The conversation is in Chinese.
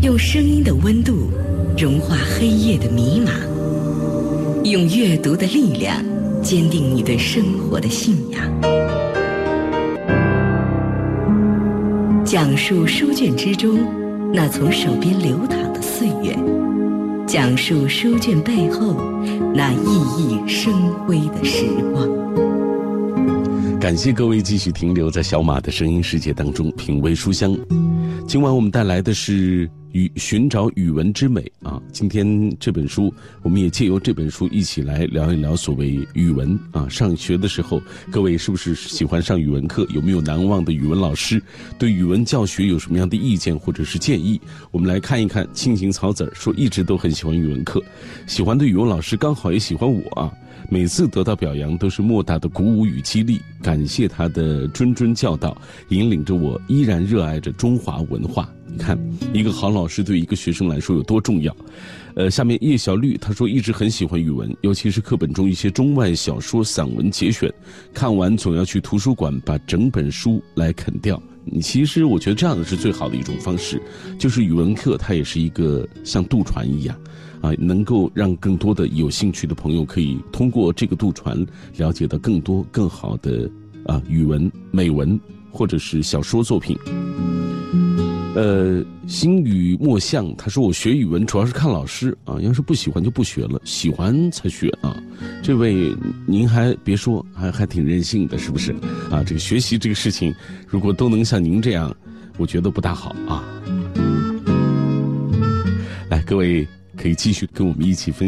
用声音的温度融化黑夜的迷茫，用阅读的力量坚定你对生活的信仰。讲述书卷之中那从手边流淌的岁月，讲述书卷背后那熠熠生辉的时光。 感谢各位继续停留在小马的声音世界当中，品味书香。今晚我们带来的是寻找语文之美啊！今天这本书，我们也借由这本书一起来聊一聊所谓语文啊。上学的时候，各位是不是喜欢上语文课？有没有难忘的语文老师？对语文教学有什么样的意见或者是建议？我们来看一看。青青草籽说一直都很喜欢语文课，喜欢的语文老师刚好也喜欢我啊。每次得到表扬都是莫大的鼓舞与激励，感谢他的谆谆教导，引领着我依然热爱着中华文化。你看，一个好老师对一个学生来说有多重要。下面叶小绿他说一直很喜欢语文，尤其是课本中一些中外小说散文节选，看完总要去图书馆把整本书来啃掉。其实我觉得这样是最好的一种方式，就是语文课它也是一个像渡船一样啊，能够让更多的有兴趣的朋友可以通过这个渡船了解到更多更好的语文美文或者是小说作品。心语墨象他说我学语文主要是看老师啊，要是不喜欢就不学了，喜欢才学啊。这位您还别说，还挺任性的，是不是啊？这个学习这个事情如果都能像您这样，我觉得不大好啊。来，各位可以继续跟我们一起分享。